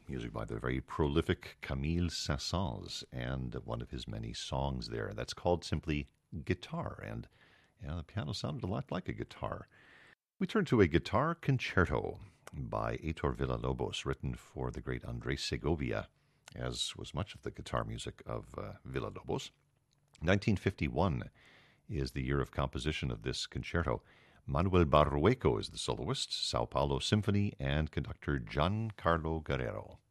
music by the very prolific Camille Saint-Saëns, and one of his many songs there. That's called simply Guitar, and the piano sounded a lot like a guitar. We turn to a guitar concerto by Heitor Villa-Lobos, written for the great Andrés Segovia, as was much of the guitar music of Villa-Lobos. 1951 is the year of composition of this concerto. Manuel Barrueco is the soloist, Sao Paulo Symphony, and conductor Giancarlo Guerrero.